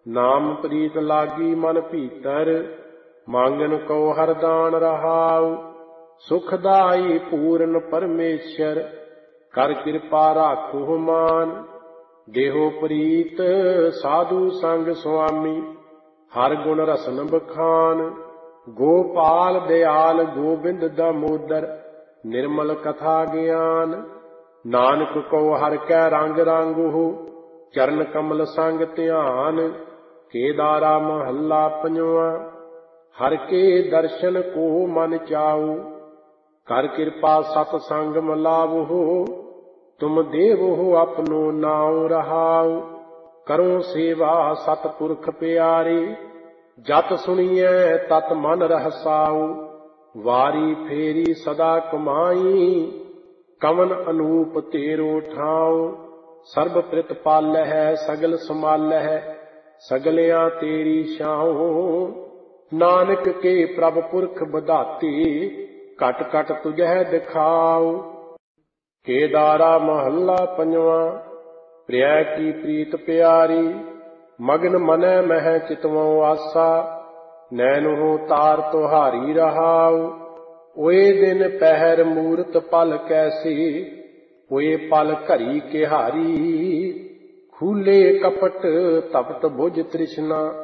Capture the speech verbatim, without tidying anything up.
ਨਾਮ ਪ੍ਰੀਤ ਲਾਗੀ ਮਨ ਭੀਤਰ, ਮੰਗਨ ਕੋ ਹਰਦਾਨ ਰਹਾਉ। ਸੁਖਦਾਈ ਪੂਰਨ ਪਰਮੇਸ਼ਰ, ਕਰ ਕਿਰਪਾ ਰਾਖੋ ਮਾਨ। ਦੇਹੋ ਪ੍ਰੀਤ ਸਾਧੂ ਸੰਗ ਸੁਆਮੀ, ਹਰ ਗੁਣ ਰਸਨ ਬਖਾਨ। ਗੋਪਾਲ ਦਿਆਲ ਗੋਬਿੰਦ ਦਾਮੋਦਰ, ਨਿਰਮਲ ਕਥਾ ਗਿਆਨ। ਨਾਨਕ ਕੋ ਹਰਿ ਕੈ ਰੰਗ ਰੰਗਹੁ, ਚਰਨ ਕਮਲ ਸੰਗ ਧਿਆਨ। ਕੇਦਾਰਾ ਮਹੱਲਾ ਪੰਜਵਾਂ। ਹਰਿ ਕੇ ਦਰਸ਼ਨ ਕੋ ਮਨ ਚਾਉ, ਕਰ ਕਿਰਪਾ ਸਤ ਸੰਗ ਮਿਲਾਵਹੁ। ਤੁਮ ਦੇਵਹੁ ਆਪਣੋ ਨਾਉ ਰਹਾਉ, ਕਰੋ ਸੇਵਾ ਸਤਿਪੁਰਖ ਪਿਆਰੇ। ਜਤ ਸੁਣੀਐ ਤਤ ਮਨ ਰਹਸਾਉ, ਵਾਰੀ ਫੇਰੀ ਸਦਾ ਕਮਾਈ। ਕਵਨ ਅਨੂਪ ਤੇਰੋ ਠਾਉ, ਸਰਬ ਪ੍ਰਿਤ ਪਾਲਹਿ ਸਗਲ ਸਮਾਲਹਿ। ਸਗਲਿਆਂ ਤੇਰੀ ਛਾਉ, ਨਾਨਕ ਕੇ ਪ੍ਰਭ ਪੁਰਖ ਬਧਾਤੀ। ਘਟ ਘਟ ਤੁਝਹਿ ਦਿਖਾਉ। ਕੇਦਾਰਾ ਮਹੱਲਾ ਪੰਜਵਾਂ। ਪ੍ਰਿਆ ਕੀ ਪ੍ਰੀਤ ਪਿਆਰੀ, ਮਗਨ ਮਨੈ ਮਹਿ ਚਿਤਵਉ ਆਸਾ। ਨੈਨਹੁ ਤਾਰ ਤੁਹਾਰੀ ਰਹਾਉ, ਓਏ ਦਿਨ ਪਹਿਰ ਮੂਰਤ ਪਲ ਕੈਸੀ। ਓਏ ਪਲ ਘਰੀ ਕਿਹਾਰੀ, ਖੂਲੇ ਕਪਟ ਤਪਤ ਬੁਝ ਤ੍ਰਿਸ਼ਨਾ।